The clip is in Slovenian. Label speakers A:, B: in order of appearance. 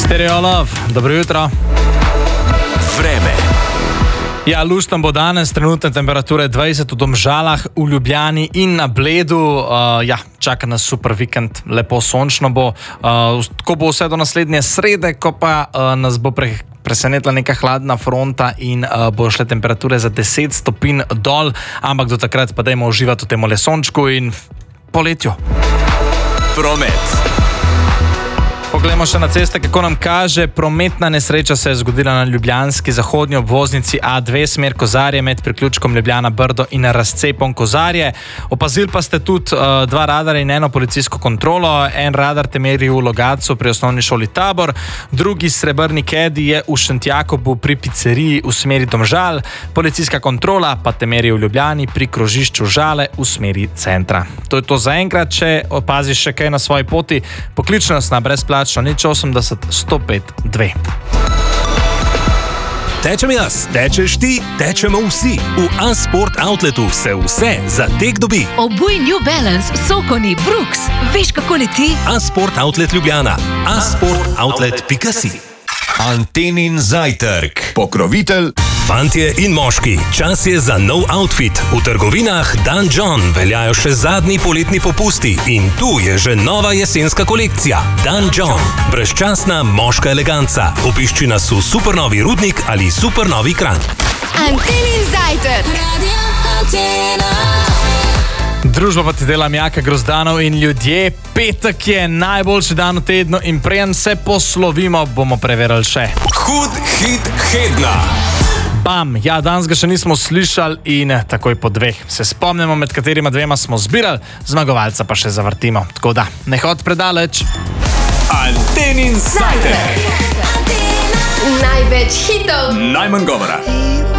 A: Stereo Love, dobro jutro.
B: Vreme.
A: Ja, luštno bo danes, trenutne temperature 20 v Domžalah, v Ljubljani in na Bledu. Čaka nas super vikend, lepo sončno bo. Tako bo vse do naslednje srede, ko pa nas bo presenetila neka hladna fronta in bo šle temperature za 10 stopinj dol, ampak do takrat pa dajmo uživati v tem sončku in poletju.
B: Promet.
A: Poglejmo še na ceste, kako nam kaže. Prometna nesreča se je zgodila na ljubljanski zahodnji obvoznici A2 smer Kozarje med priključkom Ljubljana Brdo in razcepom Kozarje. Opazili pa ste tudi dva radarja in eno policijsko kontrolo. En radar te meri v Logatcu pri osnovni šoli Tabor, drugi srebrni Caddy je v Šentjakobu pri pizzeriji v smeri Domžal, policijska kontrola pa te meri v Ljubljani pri krožišču Žale v smeri centra. To je to za enkrat. Če opaziš še kaj na svoji poti, pokliči nas na brezplačno 080 105 2.
C: Tečem jaz, tečeš ti, tečemo vsi. V A-Sport Outletu se vse za tek dobi.
D: Obuj New Balance, Sokoni, Brooks. Veš, kako leti?
C: A-Sport Outlet Ljubljana. asportoutlet.si.
B: Antenin zajtrk. Pokrovitelj.
C: Fantje in moški, čas je za nov outfit. V trgovinah Dan John veljajo še zadnji poletni popusti in tu je že nova jesenska kolekcija. Dan John, brezčasna moška eleganca. Obišči nas v supernovi Rudnik ali supernovi Kranj.
D: Antenin zajtrk.
A: Družba pa ti dela Jaka Grozdanov in ljudje. Petek je najboljši dan v tednu in preden se poslovimo, bomo preverili še
B: Hud hit tedna.
A: Bam, ja, danes ga še nismo slišali in takoj po dveh se spomnimo, med katerima dvema smo zbirali, zmagovalca pa še zavrtimo. Tako da, ne hod predaleč.
B: Antenin zajtrk.
D: Največ hitov.
B: Najmanj govora.